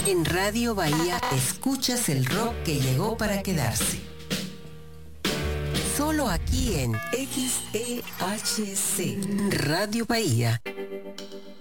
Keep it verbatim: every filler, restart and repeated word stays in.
En Radio Bahía escuchas el rock que llegó para quedarse. Solo aquí en X E H C Radio Bahía